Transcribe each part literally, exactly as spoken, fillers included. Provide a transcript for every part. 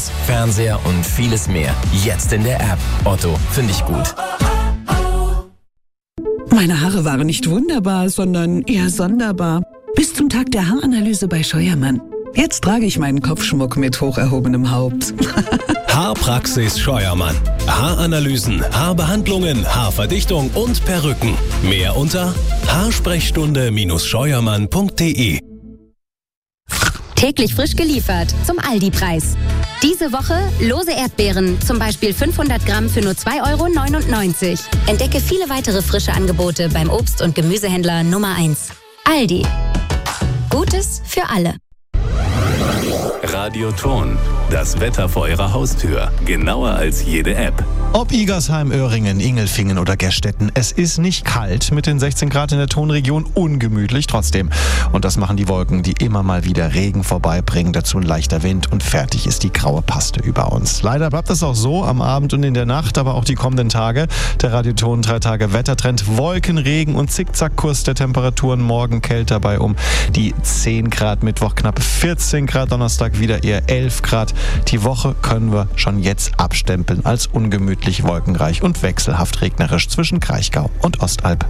Autos, Fernseher und vieles mehr. Jetzt in der App. Otto, finde ich gut. Meine Haare waren nicht wunderbar, sondern eher sonderbar. Bis zum Tag der Haaranalyse bei Scheuermann. Jetzt trage ich meinen Kopfschmuck mit hoch erhobenem Haupt. Haarpraxis Scheuermann. Haaranalysen, Haarbehandlungen, Haarverdichtung und Perücken. Mehr unter haarsprechstunde Scheuermann punkt de. Täglich frisch geliefert zum Aldi-Preis. Diese Woche lose Erdbeeren, zum Beispiel fünfhundert Gramm für nur zwei Euro neunundneunzig. Entdecke viele weitere frische Angebote beim Obst- und Gemüsehändler Nummer eins. Aldi. Gutes für alle. Radioton. Das Wetter vor Ihrer Haustür. Genauer als jede App. Ob Igersheim, Öhringen, Ingelfingen oder Gerstetten, es ist nicht kalt mit den sechzehn Grad in der Tonregion, ungemütlich trotzdem. Und das machen die Wolken, die immer mal wieder Regen vorbeibringen, dazu ein leichter Wind und fertig ist die graue Paste über uns. Leider bleibt es auch so am Abend und in der Nacht, aber auch die kommenden Tage. Der Radioton drei Tage Wettertrend, Wolken, Regen und Zickzackkurs der Temperaturen. Morgen kälter bei um die zehn Grad, Mittwoch knapp vierzehn Grad, Donnerstag wieder eher elf Grad. Die Woche können wir schon jetzt abstempeln als ungemütlich, wolkenreich und wechselhaft regnerisch zwischen Kraichgau und Ostalb.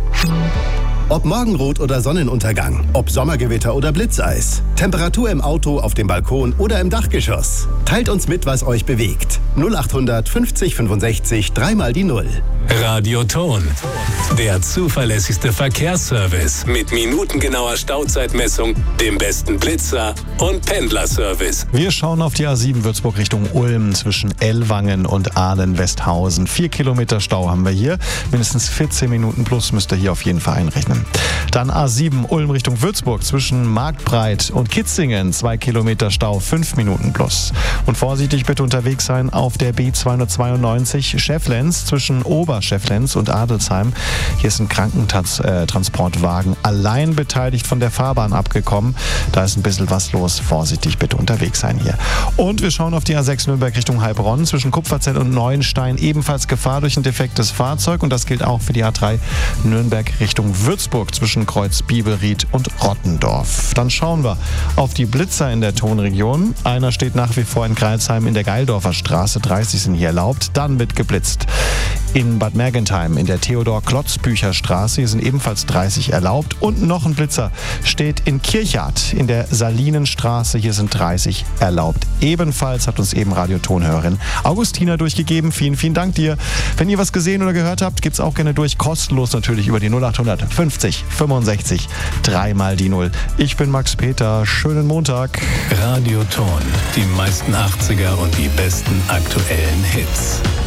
Ob Morgenrot oder Sonnenuntergang, ob Sommergewitter oder Blitzeis, Temperatur im Auto, auf dem Balkon oder im Dachgeschoss. Teilt uns mit, was euch bewegt. null achthundert fünfzig fünfundsechzig, dreimal die Null. Radioton. Der zuverlässigste Verkehrsservice mit minutengenauer Stauzeitmessung, dem besten Blitzer und Pendlerservice. Wir schauen auf die A sieben Würzburg Richtung Ulm zwischen Ellwangen und Ahlen-Westhausen. Vier Kilometer Stau haben wir hier. Mindestens vierzehn Minuten plus müsst ihr hier auf jeden Fall einrechnen. Dann A sieben Ulm Richtung Würzburg zwischen Marktbreit und Kitzingen. Zwei Kilometer Stau, fünf Minuten plus. Und vorsichtig bitte unterwegs sein auf der B zweihundertzweiundneunzig Schäfflenz zwischen Oberschäfflenz und Adelsheim. Hier ist ein Krankentransportwagen allein beteiligt von der Fahrbahn abgekommen. Da ist ein bisschen was los. Vorsichtig bitte unterwegs sein hier. Und wir schauen auf die A sechs Nürnberg Richtung Heilbronn zwischen Kupferzell und Neuenstein. Ebenfalls Gefahr durch ein defektes Fahrzeug. Und das gilt auch für die A drei Nürnberg Richtung Würzburg zwischen Kreuz Biebelried und Rottendorf. Dann schauen wir auf die Blitzer in der Tonregion. Einer steht nach wie vor in Greilsheim in der Geildorfer Straße. dreißig sind hier erlaubt. Dann wird geblitzt. In Bad Mergentheim in der Theodor-Klotzbücher-Straße. Hier sind ebenfalls dreißig erlaubt. Und noch ein Blitzer steht in Kirchhardt in der Salinenstraße. Hier sind dreißig erlaubt. Ebenfalls hat uns eben Radiotonhörerin Augustina durchgegeben. Vielen, vielen Dank dir. Wenn ihr was gesehen oder gehört habt, gibt's auch gerne durch. Kostenlos natürlich über die null achthundert fünfzig fünfundsechzig dreimal die Null. Ich bin Max Peter. Schönen Montag. Radioton. Die meisten achtziger und die besten aktuellen Hits.